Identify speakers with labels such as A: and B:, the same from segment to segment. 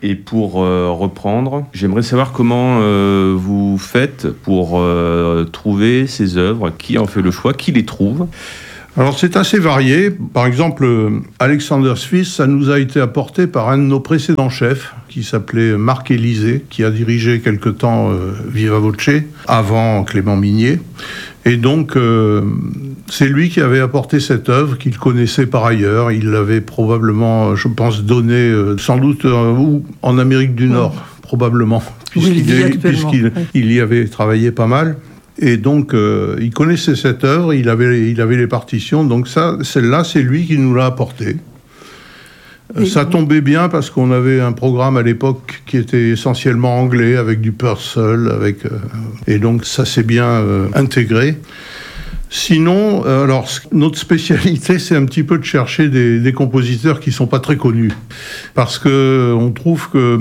A: Et pour reprendre, j'aimerais savoir comment vous faites pour trouver ces œuvres, qui en fait le choix, qui les trouve.
B: Alors c'est assez varié. Par exemple, Alexander Suisse, ça nous a été apporté par un de nos précédents chefs, qui s'appelait Marc Élysée, qui a dirigé quelque temps Viva Voce, avant Clément Minier. Et donc, c'est lui qui avait apporté cette œuvre, qu'il connaissait par ailleurs. Il l'avait probablement, je pense, donnée sans doute en Amérique du Nord, probablement, puisqu'il y avait travaillé pas mal. Et donc, il connaissait cette œuvre, il avait les partitions. Donc celle-là, c'est lui qui nous l'a apportée. Ça tombait bien parce qu'on avait un programme à l'époque qui était essentiellement anglais, avec du Purcell, et donc ça s'est bien intégré. Sinon, alors notre spécialité, c'est un petit peu de chercher des compositeurs qui ne sont pas très connus. Parce qu'on trouve que,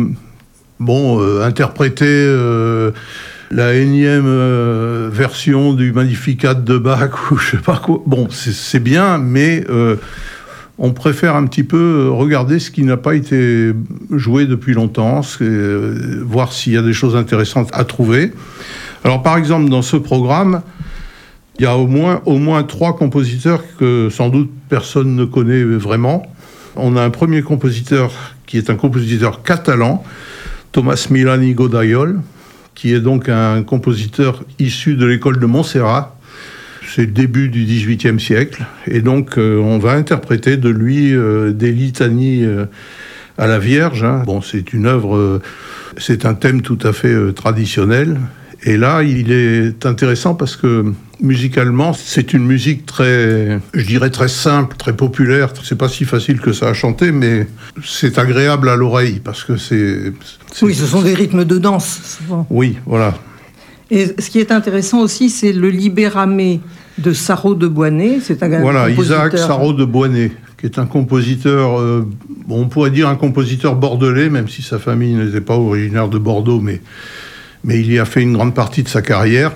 B: interpréter la énième version du Magnificat de Bach, ou je sais pas quoi, c'est bien, mais on préfère un petit peu regarder ce qui n'a pas été joué depuis longtemps, voir s'il y a des choses intéressantes à trouver. Alors par exemple, dans ce programme, il y a au moins 3 compositeurs que sans doute personne ne connaît vraiment. On a un premier compositeur qui est un compositeur catalan, Thomas Milani Godayol, qui est donc un compositeur issu de l'école de Montserrat. C'est le début du XVIIIe siècle. Et donc, on va interpréter de lui des litanies à la Vierge. C'est une œuvre, c'est un thème tout à fait traditionnel. Et là, il est intéressant parce que musicalement, c'est une musique très simple, très populaire. C'est pas si facile que ça à chanter, mais c'est agréable à l'oreille parce que
C: Oui, ce sont des rythmes de danse, souvent.
B: Oui, voilà.
C: Et ce qui est intéressant aussi, c'est le Libéramé de Sarraut de Boisney. C'est un compositeur...
B: Isaac Sarraut de Boisney, qui est un compositeur, on pourrait dire un compositeur bordelais, même si sa famille n'était pas originaire de Bordeaux, mais il y a fait une grande partie de sa carrière.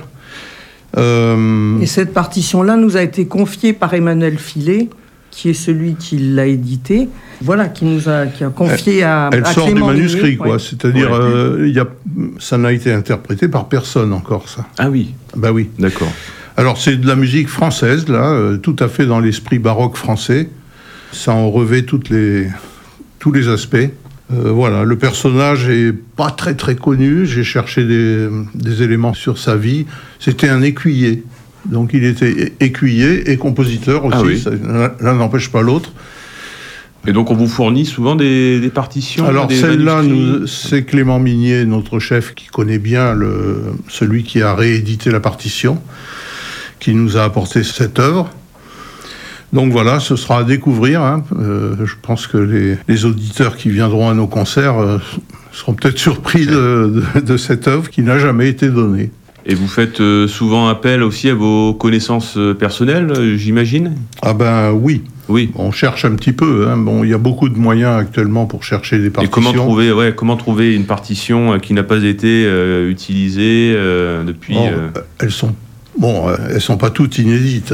C: Et cette partition-là nous a été confiée par Emmanuel Filet, qui est celui qui l'a édité, qui a confié à
B: Elle sort
C: Clément
B: du manuscrit,
C: Minier,
B: quoi. C'est-à-dire, ça n'a été interprété par personne encore, ça.
A: Ah oui.
B: Bah oui.
A: D'accord.
B: Alors c'est de la musique française, là, tout à fait dans l'esprit baroque français. Ça en revêt tous les aspects. Le personnage est pas très très connu. J'ai cherché des éléments sur sa vie. C'était un écuyer. Donc il était écuyer et compositeur aussi.
A: Ah oui.
B: L'un n'empêche pas l'autre.
A: Et donc on vous fournit souvent des partitions?
B: Alors celle-là, c'est Clément Minier, notre chef, qui connaît bien celui qui a réédité la partition, qui nous a apporté cette œuvre. Donc voilà, ce sera à découvrir. Je pense que les auditeurs qui viendront à nos concerts seront peut-être surpris de cette œuvre qui n'a jamais été donnée.
A: Et vous faites souvent appel aussi à vos connaissances personnelles, j'imagine? Ah
B: ben oui.
A: Oui.
B: On cherche un petit peu. Il y a beaucoup de moyens actuellement pour chercher des partitions.
A: Et comment trouver une partition qui n'a pas été utilisée depuis...
B: Elles sont pas toutes inédites.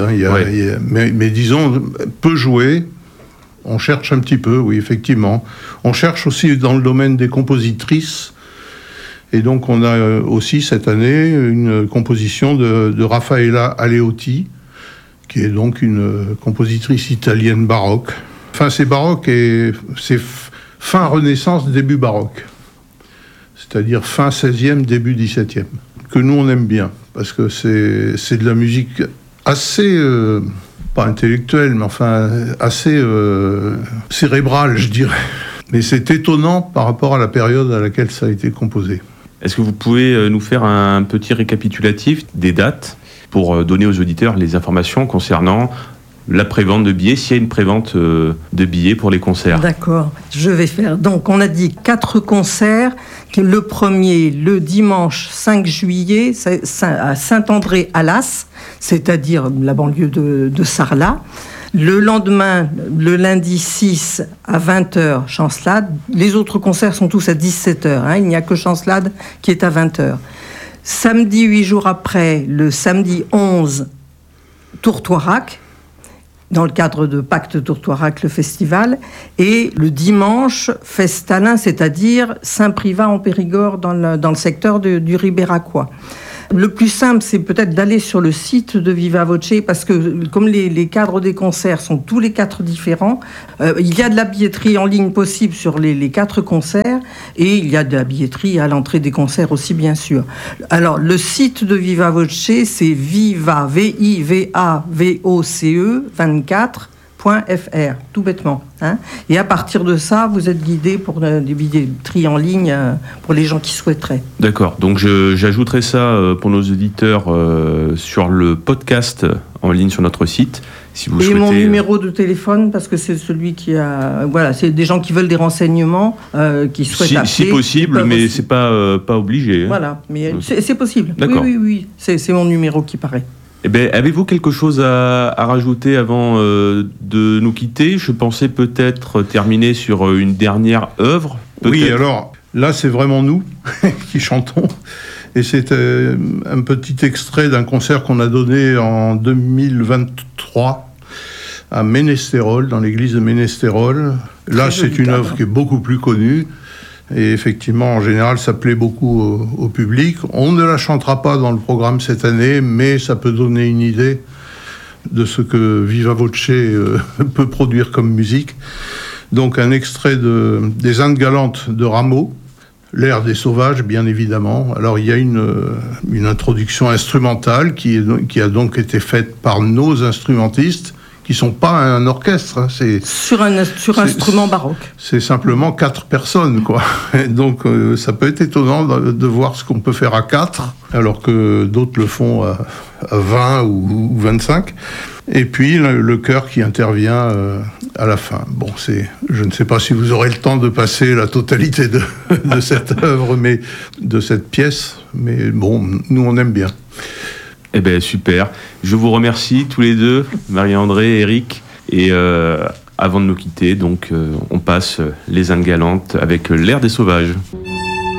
B: Mais disons, peu jouées. On cherche un petit peu, oui, effectivement. On cherche aussi dans le domaine des compositrices. Et donc, on a aussi cette année une composition de Raffaella Aleotti, qui est donc une compositrice italienne baroque. Enfin, c'est baroque et c'est fin Renaissance, début baroque. C'est-à-dire fin 16e, début 17e. Que nous, on aime bien, parce que c'est de la musique assez, pas intellectuelle, mais enfin assez cérébrale, je dirais. Mais c'est étonnant par rapport à la période à laquelle ça a été composé.
A: Est-ce que vous pouvez nous faire un petit récapitulatif des dates pour donner aux auditeurs les informations concernant la prévente de billets, s'il y a une prévente de billets pour les concerts?
C: D'accord, je vais faire. Donc, on a dit 4 concerts. Le premier, le dimanche 5 juillet, à Saint-André-Alas, c'est-à-dire la banlieue de Sarlat. Le lendemain, le lundi 6 à 20h, Chancelade. Les autres concerts sont tous à 17h. Il n'y a que Chancelade qui est à 20h. Samedi, 8 jours après, le samedi 11, Tourtoirac. dans le cadre de Pacte Tourtoirac, le festival, et le dimanche, Festalin, c'est-à-dire Saint-Privat en Périgord, dans le secteur du Ribéracois. Le plus simple, c'est peut-être d'aller sur le site de Viva Voce, parce que comme les cadres des concerts sont tous les 4 différents, il y a de la billetterie en ligne possible sur les 4 concerts, et il y a de la billetterie à l'entrée des concerts aussi, bien sûr. Alors, le site de Viva Voce, c'est Viva, VIVAVOCE 24.fr, tout bêtement. Hein. Et à partir de ça, vous êtes guidé pour des billetteries en ligne pour les gens qui souhaiteraient.
A: D'accord, donc j'ajouterai ça pour nos auditeurs sur le podcast en ligne sur notre site. Si vous souhaitez...
C: mon numéro de téléphone, parce que c'est celui qui a... Voilà, c'est des gens qui veulent des renseignements, qui souhaitent appeler.
A: Si possible, mais c'est pas obligé. Hein.
C: Voilà, mais c'est possible.
A: D'accord.
C: Oui. C'est mon numéro qui paraît.
A: Eh bien, avez-vous quelque chose à rajouter avant de nous quitter ? Je pensais peut-être terminer sur une dernière œuvre. Peut-être.
B: Oui, alors là, c'est vraiment nous qui chantons. Et c'est un petit extrait d'un concert qu'on a donné en 2023 à Ménestérol, dans l'église de Ménestérol. Là, c'est une œuvre qui est beaucoup plus connue. Et effectivement, en général, ça plaît beaucoup au public. On ne la chantera pas dans le programme cette année, mais ça peut donner une idée de ce que Viva Voce peut produire comme musique. Donc, un extrait des Indes galantes de Rameau, l'air des sauvages, bien évidemment. Alors, il y a une introduction instrumentale qui a donc été faite par nos instrumentistes, qui sont pas un orchestre. Hein, c'est
C: instrument baroque.
B: C'est simplement 4 personnes, quoi. Donc ça peut être étonnant de voir ce qu'on peut faire à 4, alors que d'autres le font à 20 ou 25. Et puis le chœur qui intervient à la fin. Bon, je ne sais pas si vous aurez le temps de passer la totalité de cette œuvre, mais de cette pièce. Mais bon, nous on aime bien.
A: Eh bien, super. Je vous remercie tous les deux, Marie-André et Eric. Et avant de nous quitter, donc, on passe les Indes galantes avec l'air des sauvages.